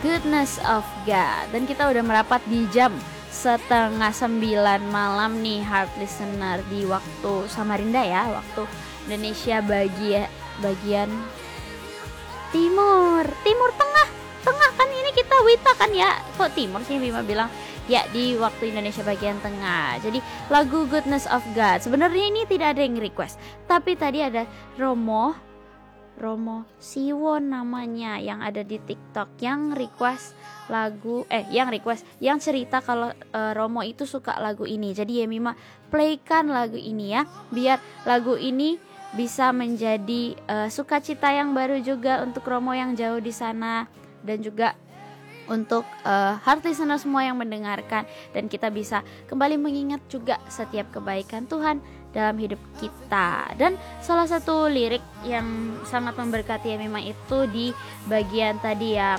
Goodness of God. Dan kita udah merapat di jam setengah 9 malam nih Heart Listener, di waktu Samarinda ya, waktu Indonesia bagian timur tengah kan ini kita Wita kan ya, kok timur sih Bima bilang ya, di waktu Indonesia bagian tengah. Jadi lagu Goodness of God sebenarnya ini tidak ada yang request, tapi tadi ada Romo Siwon namanya yang ada di TikTok yang request lagu yang cerita kalau Romo itu suka lagu ini. Jadi ya Mima playkan lagu ini ya, biar lagu ini bisa menjadi sukacita yang baru juga untuk Romo yang jauh di sana, dan juga untuk heart listener semua yang mendengarkan, dan kita bisa kembali mengingat juga setiap kebaikan Tuhan dalam hidup kita. Dan salah satu lirik yang sangat memberkati ya memang itu di bagian tadi yang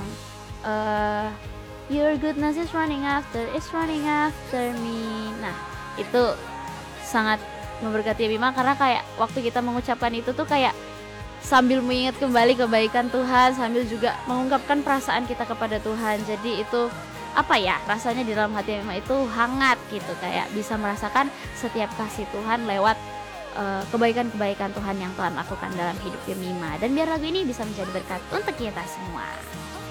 your goodness is running after me. Nah itu sangat memberkati ya memang, karena kayak waktu kita mengucapkan itu tuh kayak sambil mengingat kembali kebaikan Tuhan, sambil juga mengungkapkan perasaan kita kepada Tuhan. Jadi itu apa ya, rasanya di dalam hati memang itu hangat gitu, kayak bisa merasakan setiap kasih Tuhan lewat kebaikan-kebaikan Tuhan yang Tuhan lakukan dalam hidup Mima. Dan biar lagu ini bisa menjadi berkat untuk kita semua.